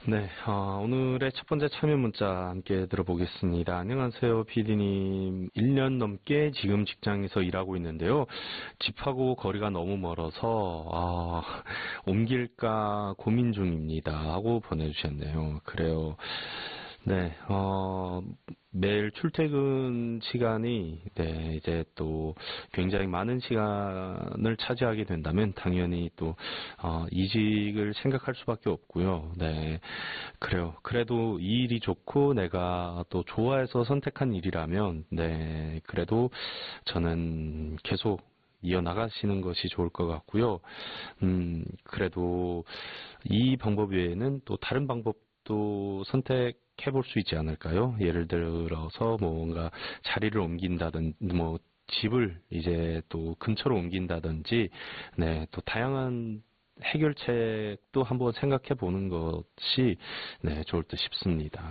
네, 오늘의 첫 번째 참여 문자 함께 들어보겠습니다. 안녕하세요, PD님. 1년 넘게 지금 직장에서 일하고 있는데요. 집하고 거리가 너무 멀어서, 옮길까 고민 중입니다. 하고 보내주셨네요. 그래요. 네, 매일 출퇴근 시간이, 네, 이제 또 굉장히 많은 시간을 차지하게 된다면 당연히 또, 이직을 생각할 수밖에 없고요. 네, 그래요. 그래도 이 일이 좋고 내가 또 좋아해서 선택한 일이라면, 네, 그래도 저는 계속 이어나가시는 것이 좋을 것 같고요. 그래도 이 방법 외에는 또 다른 방법도 선택해 볼 수 있지 않을까요? 예를 들어서 뭔가 자리를 옮긴다든지, 뭐, 집을 이제 또 근처로 옮긴다든지, 네, 또 다양한 해결책도 한번 생각해 보는 것이, 네, 좋을 듯 싶습니다.